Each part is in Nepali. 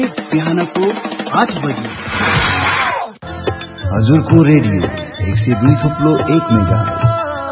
बिहानको 8 बजे हजुरको रेडियो 102.1 मेगाहर्ज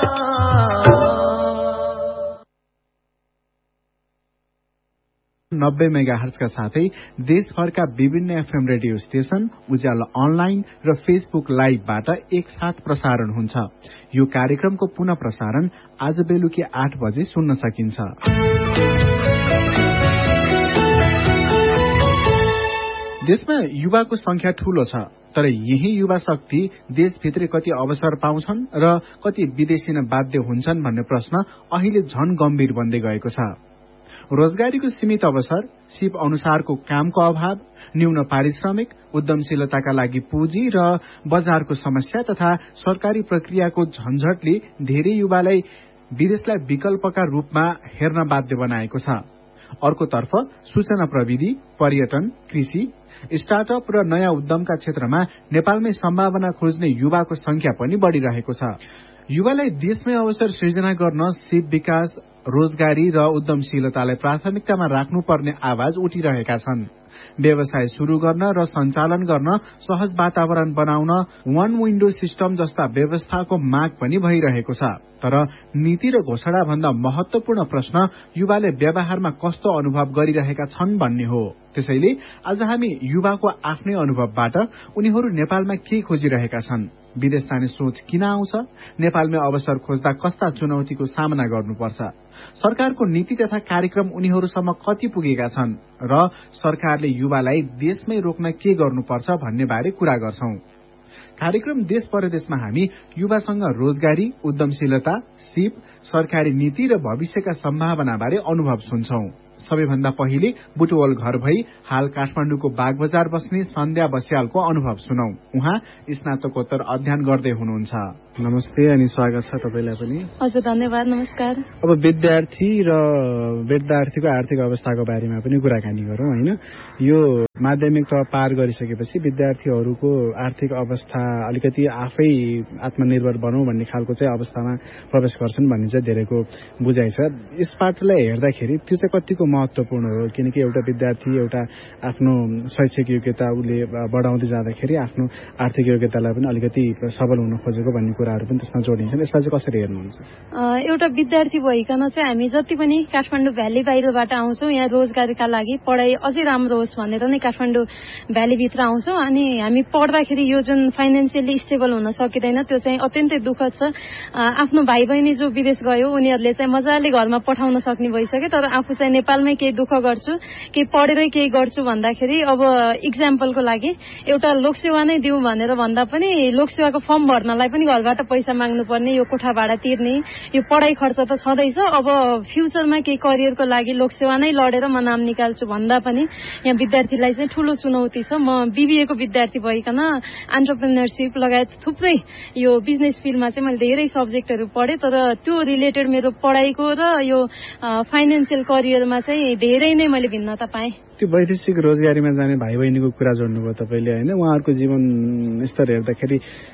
90 मेगाहर्जका साथै देशभरका विभिन्न एफएम रेडियो स्टेशन, उज्यालो अनलाइन र फेसबुक लाइभबाट एकसाथ प्रसारण हुन्छ। यो कार्यक्रमको पुनः प्रसारण आज बेलुकी 8 बजे सुन्न सकिन्छ। देशमा युवाको संख्या ठूलो छ, तर यही युवा शक्ति देशभित्रै कति अवसर पाउँछन् र कति विदेशिन बाध्य हुन्छन् भन्ने प्रश्न अहिले झन गम्भीर बन्दै गएको छ। रोजगारीको सीमित अवसर, सिप अनुसारको कामको अभाव, न्यून पारिश्रमिक, उद्यमशीलताका लागि पुँजी र बजारको समस्या तथा सरकारी प्रक्रियाको झन्झटले धेरै युवालाई विदेशलाई विकल्पका रूपमा हेर्न बाध्य बनाएको छ। अर्कोतर्फ सूचना प्रविधि, पर्यटन, कृषि, स्टार्टअप र नयाँ उद्यमका क्षेत्रमा नेपालमै सम्भावना खोज्ने युवाको संख्या पनि बढ़िरहेको छ। युवालाई देशमै अवसर सृजना गर्न सिप विकास, रोजगारी र उद्यमशीलतालाई प्राथमिकतामा राख्नुपर्ने आवाज उठिरहेका छन्। व्यवसाय शुरू गर्न र सञ्चालन गर्न सहज वातावरण बनाउन वन विन्डो सिस्टम जस्ता व्यवस्थाको माग पनि भइरहेको छ। तर नीति र घोषणा भन्दा महत्वपूर्ण प्रश्न युवाले व्यवहारमा कस्तो अनुभव गरिरहेका छन् भन्ने हो। त्यसैले आज हामी युवाको आफ्नै अनुभवबाट उनीहरू नेपालमा के खोजिरहेका छन्, विदेश जाने सोच किन आउँछ, नेपालमै अवसर खोज्दा कस्ता चुनौतीको सामना गर्नुपर्छ, सरकारको नीति तथा कार्यक्रम उनीहरूसम्म कति पुगेका छन् र सरकारले युवालाई देशमै रोक्न के गर्नुपर्छ भन्ने बारे कुरा गर्छौं। कार्यक्रम देश परदेशमा हामी युवासँग रोजगारी, उद्यमशीलता, सिप, सरकारी नीति र भविष्यका सम्भावना बारे अनुभव सुन्छौं। सबैभन्दा पहिले बुटवल घर भई हाल काठमाडौँको बागबजार बस्ने सन्ध्या बस्यालको अनुभव सुनौ। उहाँ स्नातकोत्तर अध्ययन गर्दै हुनुहुन्छ। नमस्ते अनि स्वागत छ तपाईलाई पनि। हजुर धन्यवाद, नमस्कार। अब विद्यार्थी र विद्यार्थीको आर्थिक अवस्थाको बारेमा पनि कुराकानी गरौँ हैन। यो माध्यमिक तह पार गरिसकेपछि विद्यार्थीहरूको आर्थिक अवस्था अलिकति आफै आत्मनिर्भर बनौं भन्ने खालको चाहिँ अवस्थामा प्रवेश गर्छन् भन्ने चाहिँ धेरैको बुझाइ छ। यस पाठलाई हेर्दाखेरि त्यो चाहिँ कतिको महत्वपूर्ण हो, किनकि एउटा विद्यार्थी एउटा आफ्नो शैक्षिक योग्यता उसले बढाउँदै जाँदाखेरि आफ्नो आर्थिक योग्यतालाई पनि अलिकति सबल हुन खोजेको भन्ने कुराहरू पनि त्यसमा जोडिन्छन्। यसलाई चाहिँ कसरी हेर्नुहुन्छ? एउटा विद्यार्थी भइकन चाहिँ हामी जति पनि काठमाडौँ भ्याली बाहिरबाट आउँछौँ, यहाँ रोजगारीका लागि पढाइ अझै राम्रो होस् भनेर नै काठमाडौँ भ्यालीभित्र आउँछौँ। अनि हामी पढ्दाखेरि यो जुन फाइनेन्सियली स्टेबल हुन सकिँदैन, त्यो चाहिँ अत्यन्तै दुःखद छ। आफ्नो भाइ बहिनी जो विदेश गयो उनीहरूले चाहिँ मजाले घरमा पठाउन सक्ने भइसक्यो, तर आफू चाहिँ नेपालमै केही दुःख गर्छु, केही पढेरै केही गर्छु भन्दाखेरि अब इक्जाम्पलको लागि एउटा लोकसेवा नै दिउँ भनेर भन्दा पनि लोकसेवाको फर्म भर्नलाई पनि घरबाट पैसा माग्नुपर्ने, यो कोठा भाडा तिर्ने, यो पढाइ खर्च त छँदैछ। अब फ्युचरमा केही करियरको लागि लोकसेवा नै लडेर म नाम निकाल्छु भन्दा पनि यहाँ विद्यार्थीलाई चाहिँ ठूलो चुनौती छ। म बीबीएको विद्यार्थी भइकन एन्टरप्रेन्योरशिप लगायत थुप्रै यो बिजनेस फिल्डमा चाहिँ मैले धेरै सब्जेक्टहरू पढेँ, तर त्यो रिलेटेड मेरो पढाइको र यो फाइनेन्सियल करियरमा चाहिँ धेरै नै मैले भिन्नता पाएँ। त्यो वैदेशिक रोजगारीमा जाने भाइ बहिनीको कुरा जोड्नुभयो तपाईँले हैन। उहाँहरूको जीवन स्तर हेर्दाखेरि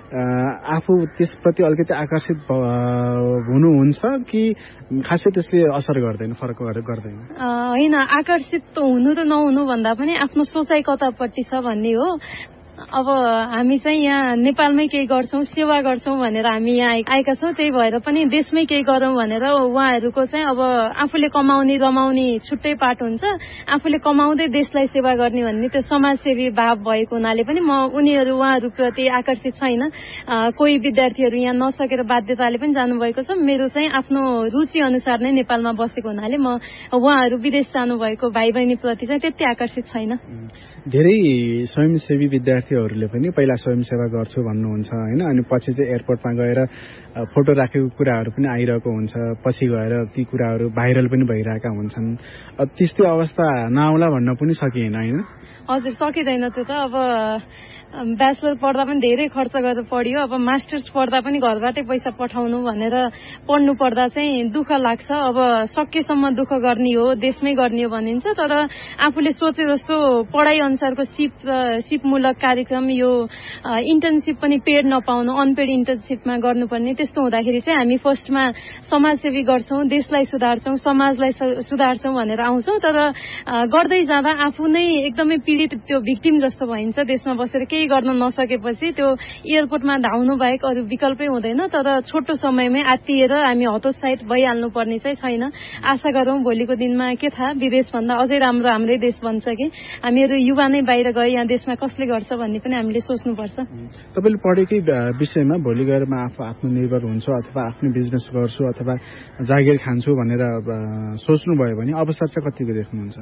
आफू त्यसप्रति अलिकति आकर्षित हुनुहुन्छ कि खासै त्यसले असर गर्दैन, फरक गर्दैन? होइन, आकर्षित हुनु र नहुनु भन्दा पनि आफ्नो सोचाइ कतापट्टि छ भन्ने हो। अब हामी चाहिँ यहाँ नेपालमै केही गर्छौं, सेवा गर्छौं भनेर हामी यहाँ आएका छौं। त्यही भएर पनि देशमै केही गरौं भनेर उहाँहरूको चाहिँ अब आफूले कमाउने रमाउने छुट्टै पाठ हुन्छ, आफूले कमाउँदै देशलाई सेवा गर्ने भन्ने त्यो समाजसेवी भाव भएको हुनाले पनि म उहाँहरूप्रति आकर्षित छैन। कोही विद्यार्थीहरू यहाँ नसकेर बाध्यताले पनि जानुभएको छ। मेरो चाहिँ आफ्नो रुचि अनुसार नै नेपालमा बसेको हुनाले म उहाँहरू विदेश जानुभएको भाइ बहिनीप्रति चाहिँ त्यति आकर्षित छैन। धेरै स्वयंसेवी विद्यार्थीहरूले पनि पहिला स्वयंसेवा गर्छु भन्नुहुन्छ हैन, अनि पछि चाहिँ एयरपोर्टमा गएर फोटो राखेको कुराहरू पनि आइरहेको हुन्छ, पछि गएर ती कुराहरू भाइरल पनि भइरहेका हुन्छन्। त्यस्तै अवस्था नआउला भन्न पनि सकिएन हैन? हजुर, सकिँदैन। त्यो त अब ब्याचलर पढ्दा पनि धेरै खर्च गरेर पढियो। अब मास्टर्स पढ्दा पनि घरबाटै पैसा पठाउनु भनेर पढ्नु पर्दा चाहिँ दुःख लाग्छ। अब सकेसम्म दुःख गर्ने हो, देशमै गर्ने हो भनिन्छ, तर आफूले सोचे जस्तो पढाइ अनुसारको सिपमूलक कार्यक्रम, यो इन्टर्नसिप पनि पेड नपाउनु, अनपेड इन्टर्नसिपमा गर्नुपर्ने, त्यस्तो हुँदाखेरि चाहिँ हामी फर्स्टमा समाजसेवी गर्छौँ, देशलाई सुधार्छौँ, समाजलाई सुधार्छौँ भनेर आउँछौँ। तर गर्दै जाँदा आफू नै एकदमै पीडित, त्यो भिक्टिम जस्तो भइन्छ। देशमा बसेर केही गर्न नसकेपछि त्यो एयरपोर्टमा धाउनु बाहेक अरू विकल्पै हुँदैन। तर छोटो समयमै आत्तिएर हामी हतोत्साहित भइहाल्नु पर्ने चाहिँ छैन। आशा गरौँ भोलिको दिनमा के थाहा, विदेशभन्दा अझै राम्रो हाम्रै देश बन्छ कि हामीहरू युवा नै बाहिर गए यहाँ देशमा कसले गर्छ भन्ने पनि हामीले सोच्नुपर्छ। तपाईँले पढेकै विषयमा भोलि गएर म आत्मनिर्भर हुन्छु अथवा आफ्नो बिजनेस गर्छु अथवा जागिर खान्छु भनेर सोच्नुभयो भने अवसर चाहिँ कतिको देख्नुहुन्छ?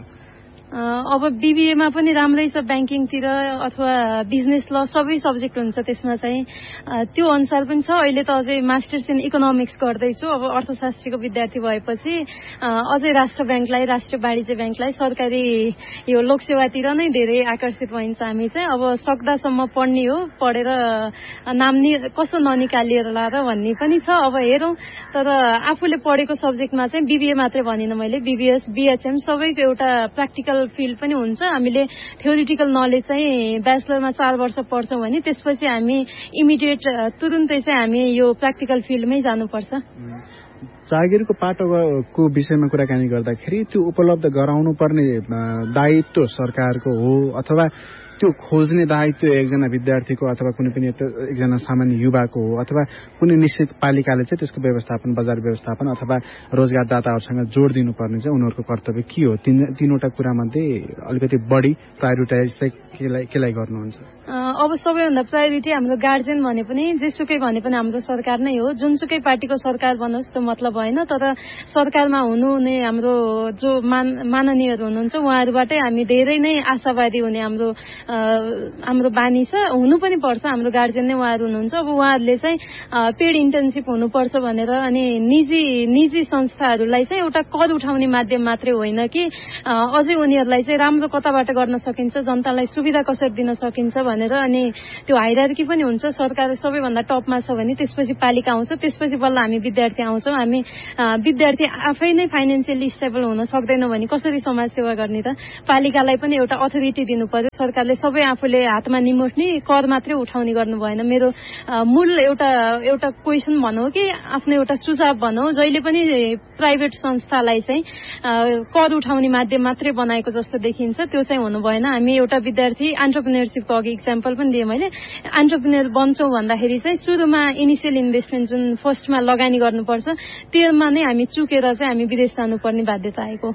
अब बीबीएमा पनि राम्रै छ, ब्याङ्किङतिर अथवा बिजनेस ल सबै सब्जेक्ट हुन्छ त्यसमा चाहिँ, त्यो अनुसार पनि छ। अहिले त अझै मास्टर्स इन इकोनोमिक्स गर्दैछु। अब अर्थशास्त्रीको विद्यार्थी भएपछि अझै राष्ट्र ब्याङ्कलाई, राष्ट्रिय वाणिज्य ब्याङ्कलाई, सरकारी यो लोकसेवातिर नै धेरै आकर्षित भइन्छ हामी चाहिँ। अब सक्दासम्म पढ्ने हो, पढेर नाम कसो ननिकालिएर लाएर भन्ने पनि छ। अब हेरौँ, तर आफूले पढेको सब्जेक्टमा चाहिँ बीबीए मात्रै भनिनँ मैले, बीबीएस, बीएचएम सबैको एउटा प्र्याक्टिकल फिल्ड पनि हुन्छ। हामीले थ्योरिटिकल नलेज चाहिँ ब्याचलरमा 4 वर्ष पढ्छौँ भने त्यसपछि हामी इमिडिएट तुरुन्तै चाहिँ हामी यो प्र्याक्टिकल फिल्डमै जानुपर्छ। जागिरको पाटोको विषयमा कुराकानी गर्दाखेरि त्यो उपलब्ध गराउनु पर्ने दायित्व सरकारको हो अथवा त्यो खोज्ने दायित्व एकजना विद्यार्थीको अथवा कुनै पनि एकजना सामान्य युवाको हो अथवा कुनै निश्चित पालिकाले चाहिँ त्यसको व्यवस्थापन, बजार व्यवस्थापन अथवा रोजगारदाताहरूसँग जोड दिनुपर्ने चाहिँ उनीहरूको कर्तव्य के हो? तीनवटा कुरामध्ये अलिकति बढी प्रायोरिटाइज चाहिँ केलाई गर्नुहुन्छ? अब सबैभन्दा प्रायोरिटी हाम्रो गार्जेन भने पनि, जेसुकै भने पनि हाम्रो सरकार नै हो। जुनसुकै पार्टीको सरकार बनोस् त्यो मतलब भएन, तर सरकारमा हुनुहुने हाम्रो जो माननीयहरू हुनुहुन्छ उहाँहरूबाटै हामी धेरै नै आशावादी हुने हाम्रो बानी छ। हुनु पनि पर्छ, हाम्रो गार्जेन नै उहाँहरू हुनुहुन्छ। अब उहाँहरूले चाहिँ पेड इन्टर्नसिप हुनुपर्छ भनेर अनि निजी संस्थाहरूलाई चाहिँ एउटा कर उठाउने माध्यम मात्रै होइन कि अझै उनीहरूलाई चाहिँ राम्रो कताबाट गर्न सकिन्छ, जनतालाई सुविधा कसरी दिन सकिन्छ भनेर अनि त्यो हायरार्की पनि हुन्छ। सरकार सबैभन्दा टपमा छ भने त्यसपछि पालिका आउँछ, त्यसपछि बल्ल हामी विद्यार्थी आउँछौँ। हामी विद्यार्थी आफै नै फाइनेन्सियली स्टेबल हुन सक्दैनौँ भने कसरी समाज सेवा गर्ने त? पालिकालाई पनि एउटा अथोरिटी दिनु पर्यो। सरकारले सबै आफूले हातमा निमुट्ने, कर मात्रै उठाउने गर्नु भएन। मेरो मूल एउटा क्वेसन भनौँ कि आफ्नो एउटा सुझाव भनौँ, जहिले पनि प्राइभेट संस्थालाई चाहिँ कर उठाउने माध्यम मात्रै बनाएको जस्तो देखिन्छ, त्यो चाहिँ हुनु भएन। हामी एउटा विद्यार्थी एन्टरप्रेन्योरसिपको अघि इक्जाम्पल पनि दिएँ मैले, एन्टरप्रेन्योर बन्छौँ भन्दाखेरि चाहिँ सुरुमा इनिसियल इन्भेस्टमेन्ट जुन फर्स्टमा लगानी गर्नुपर्छ त्यसमा नै हामी चुकेर चाहिँ हामी विदेश जानुपर्ने बाध्यता आएको।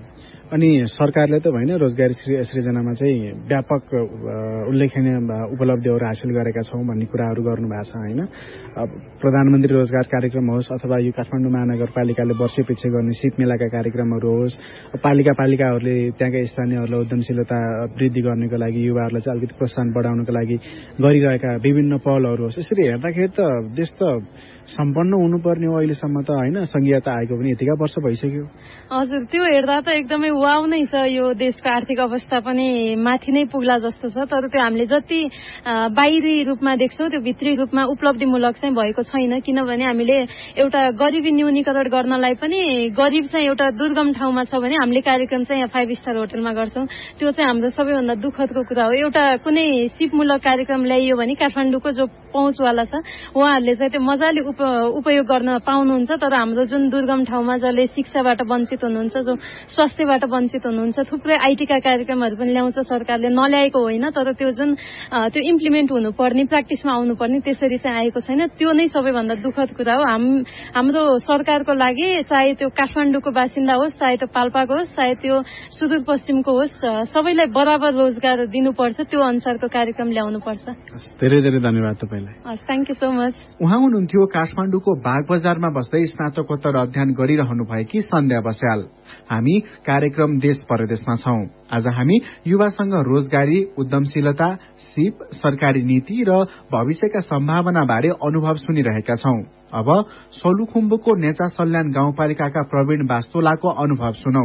अनि सरकारले त होइन रोजगारी सृजनामा चाहिँ व्यापक उल्लेखनीय उपलब्धिहरू हासिल गरेका छौँ भन्ने कुराहरू गर्नुभएको छ होइन। प्रधानमन्त्री रोजगार कार्यक्रम होस् अथवा यो काठमाडौँ महानगरपालिकाले वर्षैपछि गर्ने शीत मेलाका कार्यक्रमहरू होस्, पालिकाहरूले त्यहाँका स्थानीयहरूलाई उद्यमशीलता वृद्धि गर्नको लागि, युवाहरूलाई चाहिँ अलिकति प्रोत्साहन बढाउनको लागि गरिरहेका विभिन्न पहलहरू होस्, यसरी हेर्दाखेरि त देश त सम्पन्न हुनुपर्ने हो अहिलेसम्म त होइन। संघीयता आएको पनि यतिका वर्ष भइसक्यो। हजुर, त्यो हेर्दा त एकदमै वाउ नै छ। यो देशको आर्थिक अवस्था पनि माथि नै पुग्ला जस्तो छ, तर त्यो हामीले जति बाहिरी रूपमा देख्छौँ त्यो भित्री रूपमा उपलब्धिमूलक चाहिँ भएको छैन। किनभने हामीले एउटा गरिबी न्यूनीकरण गर्नलाई पनि, गरिब चाहिँ एउटा दुर्गम ठाउँमा छ भने हामीले कार्यक्रम चाहिँ यहाँ 5 स्टार होटलमा गर्छौँ, त्यो चाहिँ हाम्रो सबैभन्दा दुःखदको कुरा हो। एउटा कुनै सिपमूलक कार्यक्रम ल्याइयो भने काठमाडौँको जो पहुँचवाला छ उहाँहरूले चाहिँ त्यो मजाले उपयोग गर्न पाउनुहुन्छ, तर हाम्रो जुन दुर्गम ठाउँमा जसले शिक्षाबाट वञ्चित हुनुहुन्छ, जो स्वास्थ्यबाट वञ्चित हुनुहुन्छ, थुप्रै आइटीका कार्यक्रमहरू पनि ल्याउँछ सरकारले, नल्याएको होइन, तर त्यो जुन त्यो इम्प्लिमेन्ट हुनुपर्ने, प्र्याक्टिसमा आउनुपर्ने त्यसरी चाहिँ आएको छैन। त्यो नै सबैभन्दा दुःखद कुरा हो। हाम्रो सरकारको लागि चाहे त्यो काठमाडौँको बासिन्दा होस्, चाहे त्यो पाल्पाको होस्, चाहे त्यो सुदूरपश्चिमको होस्, सबैलाई बराबर रोजगार दिनुपर्छ, त्यो अनुसारको कार्यक्रम ल्याउनुपर्छ। धेरै धेरै धन्यवाद तपाईँलाई। Thank you so much. उहाँ हुनुहुन्थ्यो काठमाडौँको बागबजारमा बस्दै स्नातकोत्तर अध्ययन गरिरहनु भएकी सन्ध्या बस्याल। हामी कार्यक्रम देश परदेशमा छौं। आज हामी युवासँग रोजगारी, उद्यमशीलता, सिप, सरकारी नीति र भविष्यका सम्भावना बारे अनुभव सुनिरहेका छौं। अब सोलुखुम्बुको नेचा सल्यान गाउँपालिकाका प्रवीण वास्तोलाको अनुभव सुनौ।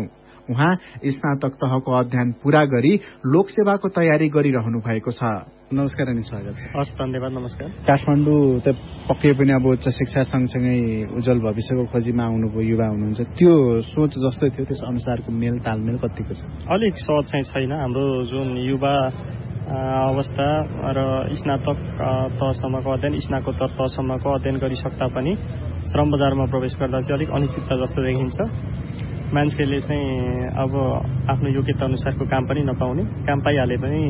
उहाँ स्नातक तहको अध्ययन पूरा गरी लोकसेवाको तयारी गरिरहनु भएको छ। नमस्कार अनि स्वागत छ। हस्, धन्यवाद। नमस्कार। काठमाडौँ त पक्कै पनि अब उच्च शिक्षा सँगसँगै उज्जवल भविष्यको खोजीमा आउनुभयो युवा हुनुहुन्छ, त्यो सोच जस्तो थियो त्यस अनुसारको मेल तालमेल कतिको छ? अलिक सहज चाहिँ छैन। हाम्रो जुन युवा अवस्था र स्नातक तहसम्मको अध्ययन, स्नातकोत्तर तहसम्मको अध्ययन गरिसक्दा पनि श्रम बजारमा प्रवेश गर्दा चाहिँ अलिक अनिश्चितता जस्तो देखिन्छ। मान्छेले चाहिँ अब आफ्नो योग्यता अनुसारको काम पनि नपाउने, काम पाइहाले पनि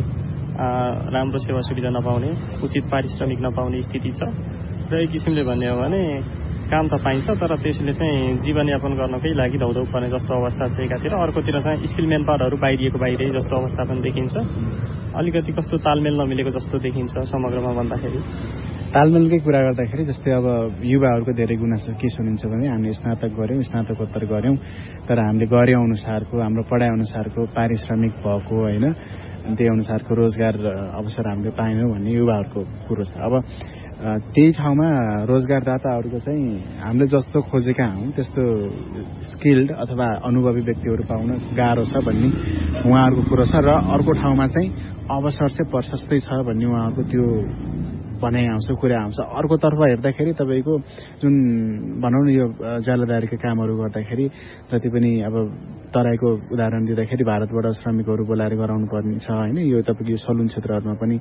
राम्रो सेवा सुविधा नपाउने, उचित पारिश्रमिक नपाउने स्थिति छ। र एक किसिमले भन्ने हो भने काम त पाइन्छ तर त्यसले चाहिँ जीवनयापन गर्नकै लागि धौधौ पर्ने जस्तो अवस्था छ एकातिर, अर्कोतिर चाहिँ स्किल म्यान पावरहरू बाहिरिए जस्तो अवस्था पनि देखिन्छ। अलिकति कस्तो तालमेल नमिलेको जस्तो देखिन्छ समग्रमा भन्दाखेरि। तालमेलकै कुरा गर्दाखेरि जस्तै अब युवाहरूको धेरै गुनासो के सुनिन्छ भने हामीले स्नातक गऱ्यौँ, स्नातकोत्तर गऱ्यौँ, तर हामीले गरे अनुसारको हाम्रो पढाइ अनुसारको पारिश्रमिक भएको होइन, त्यही अनुसारको रोजगार अवसर हामीले पाएनौँ भन्ने युवाहरूको कुरो छ। अब त्यही ठाउँमा रोजगारदाताहरूको चाहिँ हामीले जस्तो खोजेका हौँ त्यस्तो स्किल्ड अथवा अनुभवी व्यक्तिहरू पाउन गाह्रो छ भन्ने उहाँहरूको कुरो छ। र अर्को ठाउँमा चाहिँ अवसर चाहिँ प्रशस्तै छ भन्ने उहाँहरूको त्यो भनाइ आउँछ, कुरा आउँछ। अर्कोतर्फ हेर्दाखेरि तपाईँको जुन भनौँ न यो जालदारीका कामहरू गर्दाखेरि जति पनि अब तराईको उदाहरण दिँदाखेरि भारतबाट श्रमिकहरू बोलाएर गराउनु पर्ने छ होइन। यो तपाईँको यो सलुन क्षेत्रहरूमा पनि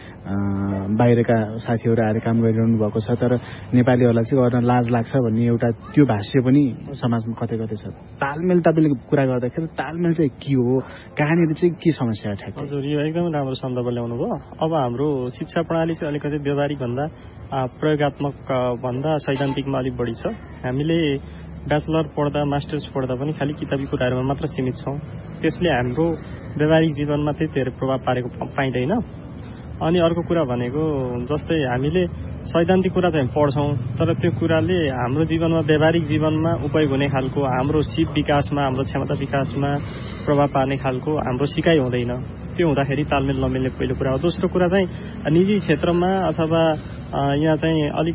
बाहिरका साथीहरू आएर काम गरिरहनु भएको छ, तर नेपालीहरूलाई चाहिँ गर्न लाज लाग्छ भन्ने एउटा त्यो भाष्य पनि समाजमा कतै कतै छ। तालमेल तपाईँले कुरा गर्दाखेरि तालमेल चाहिँ के हो, कहाँनिर चाहिँ के समस्या ठ्याक्क? हजुर, यो एकदमै राम्रो सन्दर्भ ल्याउनु भयो। अब हाम्रो शिक्षा प्रणाली चाहिँ अलिकति व्यावहारिक भन्दा प्रयोगात्मक भन्दा सैद्धान्तिकमा अलिक बढी छ। हामीले ब्याचलर पढ्दा मास्टर्स पढ्दा पनि खालि किताबी कुराहरूमा मात्र सीमित छौँ। त्यसले हाम्रो व्यावहारिक जीवनमा त्यति धेरै प्रभाव पारेको पाइँदैन। अनि अर्को कुरा भनेको जस्तै हामीले सैद्धान्तिक कुरा चाहिँ पढ्छौँ तर त्यो कुराले हाम्रो जीवनमा व्यावहारिक जीवनमा उपयोग हुने खालको, हाम्रो सिप विकासमा, हाम्रो क्षमता विकासमा प्रभाव पार्ने खालको हाम्रो सिकाइ हुँदैन। त्यो हुँदाखेरि तालमेल नमिल्ने पहिलो कुरा हो। दोस्रो कुरा चाहिँ निजी क्षेत्रमा अथवा यहाँ चाहिँ अलिक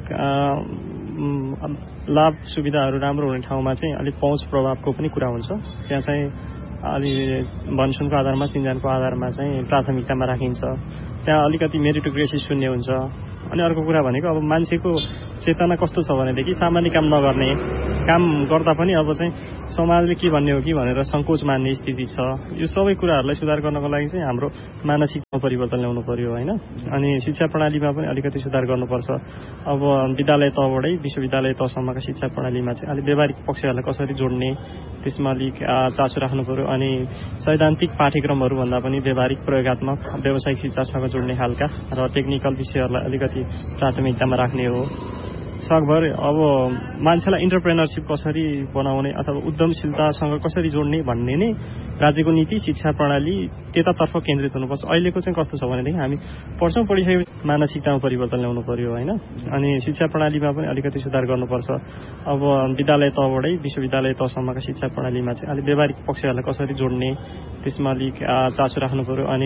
लाभ सुविधाहरू राम्रो हुने ठाउँमा चाहिँ अलिक पहुँच प्रभावको पनि कुरा हुन्छ। त्यहाँ चाहिँ अलि भनसुनको आधारमा, चिन्जानको आधारमा चाहिँ प्राथमिकतामा राखिन्छ। त्यहाँ अलिकति मेरिटोक्रेसी शून्य हुन्छ। अनि अर्को कुरा भनेको अब मान्छेको चेतना कस्तो छ भनेदेखि सामान्य काम नगर्ने, काम गर्दा पनि अब चाहिँ समाजले के भन्ने हो कि भनेर सङ्कोच मान्ने स्थिति छ। यो सबै कुराहरूलाई सुधार गर्नको लागि चाहिँ हाम्रो मानसिकता परिवर्तन ल्याउनु पर्यो होइन। अनि शिक्षा प्रणालीमा पनि अलिकति सुधार गर्नुपर्छ। अब विद्यालय तहबाटै विश्वविद्यालय तहसम्मका शिक्षा प्रणालीमा चाहिँ अलिक व्यावहारिक पक्षहरूलाई कसरी जोड्ने त्यसमा अलिक चासो राख्नु पर्यो। अनि सैद्धान्तिक पाठ्यक्रमहरू भन्दा पनि व्यावहारिक प्रयोगात्मक व्यावसायिक शिक्षासँग जोड्ने खालका र टेक्निकल विषयहरूलाई अलिकति प्राथमिकतामा राख्ने हो। सकभर अब मान्छेलाई इन्टरप्रेनरसिप कसरी बनाउने अथवा उद्यमशीलतासँग कसरी जोड्ने भन्ने नै राज्यको नीति शिक्षा प्रणाली त्यतातर्फ केन्द्रित हुनुपर्छ। अहिलेको चाहिँ कस्तो छ भनेदेखि हामी पढिसकेपछि मानसिकतामा परिवर्तन ल्याउनु पर्यो होइन। अनि शिक्षा प्रणालीमा पनि अलिकति सुधार गर्नुपर्छ। अब विद्यालय तहबाटै विश्वविद्यालय तहसम्मका शिक्षा प्रणालीमा चाहिँ अलिक व्यावहारिक पक्षहरूलाई कसरी जोड्ने त्यसमा अलिक चासो राख्नु पर्यो। अनि